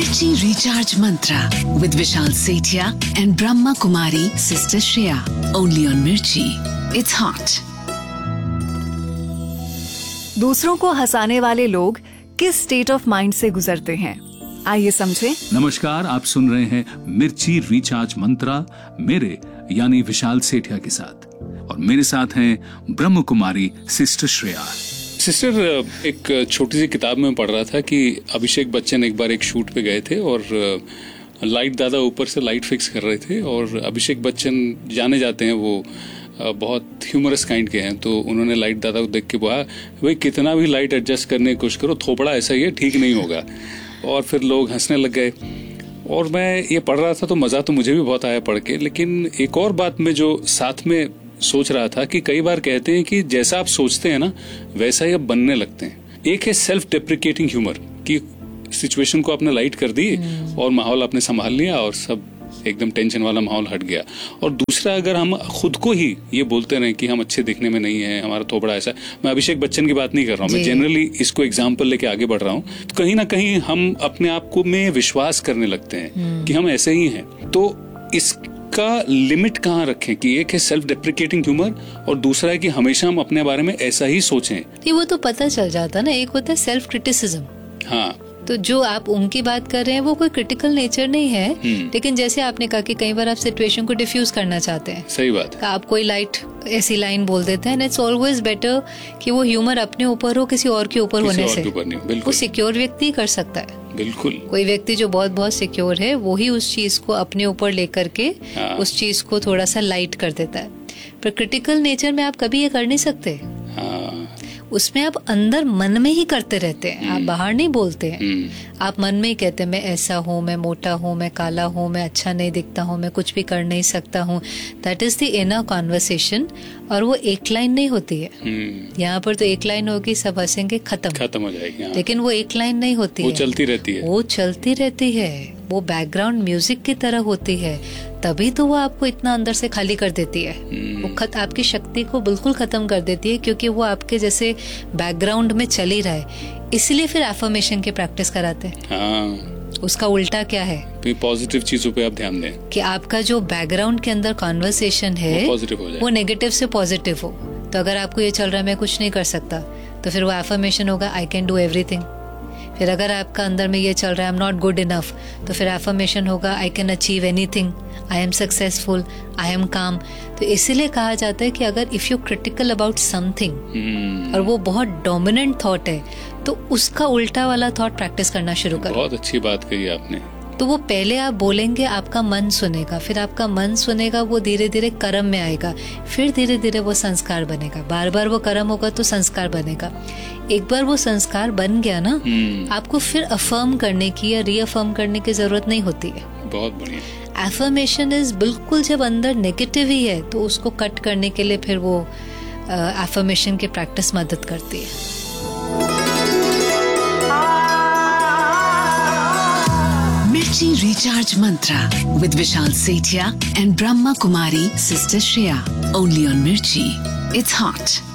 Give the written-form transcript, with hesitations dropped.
Mirchi Recharge Mantra with Vishal Sethia and Brahma Kumari Sister Shreya. Only on Mirchi. It's hot. दूसरों को हंसाने वाले लोग किस स्टेट ऑफ माइंड से गुजरते हैं, आइए समझें। नमस्कार, आप सुन रहे हैं मिर्ची रिचार्ज मंत्रा मेरे यानी विशाल सेठिया के साथ, और मेरे साथ हैं ब्रह्म कुमारी सिस्टर श्रेया। सिस्टर, एक छोटी सी किताब में पढ़ रहा था कि अभिषेक बच्चन एक बार एक शूट पे गए थे और लाइट दादा ऊपर से लाइट फिक्स कर रहे थे, और अभिषेक बच्चन जाने जाते हैं वो बहुत ह्यूमरस काइंड के हैं, तो उन्होंने लाइट दादा को देख के बोला, भाई कितना भी लाइट एडजस्ट करने की कोशिश करो, थोपड़ा ऐसा ही है, ठीक नहीं होगा। और फिर लोग हंसने लग गए। और मैं ये पढ़ रहा था तो मजा तो मुझे भी बहुत आया पढ़ के, लेकिन एक और बात में जो साथ में सोच रहा था कि कई बार कहते हैं कि जैसा आप सोचते हैं ना वैसा ही आप बनने लगते हैं। एक है सेल्फ डेप्रिकेटिंग ह्यूमर, कि सिचुएशन को आपने लाइट कर दी और माहौल आपने संभाल लिया और सब एकदम टेंशन वाला माहौल हट गया। और दूसरा, अगर हम खुद को ही ये बोलते रहे कि हम अच्छे दिखने में नहीं है, हमारा थोबड़ा ऐसा, मैं अभिषेक बच्चन की बात नहीं कर रहा हूँ, मैं जनरली इसको एग्जाम्पल लेके आगे बढ़ रहा हूँ, तो कहीं ना कहीं हम अपने आप को में विश्वास करने लगते हैं कि हम ऐसे ही हैं। तो इसका लिमिट कहाँ रखें कि एक है सेल्फ डेप्रिकेटिंग ह्यूमर और दूसरा है कि हमेशा हम अपने बारे में ऐसा ही सोचें। वो तो पता चल जाता ना, एक होता है सेल्फ क्रिटिसिज्म। हाँ, तो जो आप उनकी बात कर रहे हैं वो कोई क्रिटिकल नेचर नहीं है, लेकिन जैसे आपने कहा कि कई बार आप सिचुएशन को डिफ्यूज करना चाहते हैं। सही बात है। आप कोई लाइट ऐसी लाइन बोल देते हैं, इट्स ऑलवेज बेटर कि वो ह्यूमर अपने ऊपर हो किसी और के ऊपर होने से। वो सिक्योर व्यक्ति कर सकता है। बिल्कुल। कोई व्यक्ति जो बहुत बहुत सिक्योर है वो ही उस चीज को अपने ऊपर लेकर के उस चीज को थोड़ा सा लाइट कर देता है। पर क्रिटिकल नेचर में आप कभी ये कर नहीं सकते। उसमें आप अंदर मन में ही करते रहते हैं, आप बाहर नहीं बोलते हैं। आप मन में ही कहते हैं मैं ऐसा हूँ, मैं मोटा हूँ, मैं काला हूँ, मैं अच्छा नहीं दिखता हूँ, मैं कुछ भी कर नहीं सकता हूँ। That is the inner conversation. और वो एक लाइन नहीं होती है। यहाँ पर तो एक लाइन होगी, सब हंसेंगे, खत्म हो जाएगी। लेकिन वो एक लाइन नहीं होती है, वो चलती रहती है। वो चलती रहती है, वो बैकग्राउंड म्यूजिक की तरह होती है। तभी तो वो आपको इतना अंदर से खाली कर देती है। वो आपकी शक्ति को बिल्कुल खत्म कर देती है, क्योंकि वो आपके जैसे बैकग्राउंड में चल ही रहा है। इसलिए फिर एफर्मेशन की प्रैक्टिस कराते हैं। उसका उल्टा क्या है, पॉजिटिव चीजों पे आप ध्यान दें कि आपका जो बैकग्राउंड के अंदर कॉन्वर्सेशन है वो नेगेटिव से पॉजिटिव हो। तो अगर आपको ये चल रहा है मैं कुछ नहीं कर सकता, तो फिर वो एफर्मेशन होगा आई कैन डू एवरीथिंग। फिर अगर आपका अंदर में ये चल रहा है I am not good enough, तो फिर एफर्मेशन होगा I can achieve anything, I am successful, I am काम। तो इसीलिए कहा जाता है कि अगर if you critical about something और वो बहुत डोमिनेंट थॉट है, तो उसका उल्टा वाला थॉट प्रैक्टिस करना शुरू करो। बहुत अच्छी बात कही आपने। तो वो पहले आप बोलेंगे, आपका मन सुनेगा, फिर आपका मन सुनेगा, वो धीरे धीरे कर्म में आएगा, फिर धीरे धीरे वो संस्कार बनेगा। बार बार वो कर्म होगा तो संस्कार बनेगा। एक बार वो संस्कार बन गया ना, आपको फिर अफर्म करने की या रीअफर्म करने की जरूरत नहीं होती है। बहुत बढ़िया। एफर्मेशन इज बिल्कुल जब अंदर नेगेटिव ही है तो उसको कट करने के लिए फिर वो एफर्मेशन की प्रैक्टिस मदद करती है। Mirchi Recharge Mantra with Vishal Sethia and Brahma Kumari Sister Shreya. Only on Mirchi. It's hot.